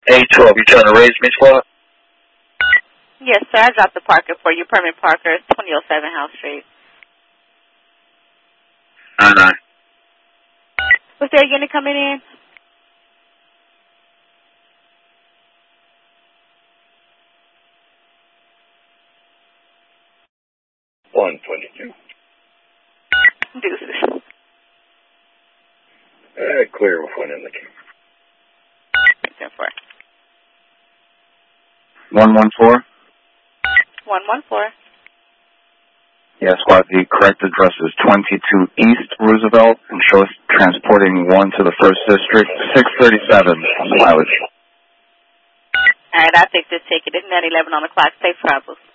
A12, you trying to raise me, squad? Yes, sir. I dropped the Parker for you. Permit Parker, 2007 House Street. 9-9. Was there a unit coming in? $122. Deuces. Clear with one in the queue. 114? 114. Yeah, squad, the correct address is 22 East Roosevelt, and shows transporting one to the 1st District, 637 mileage. All right, I'll take this ticket. It's 9:11 on the clock. Safe travels.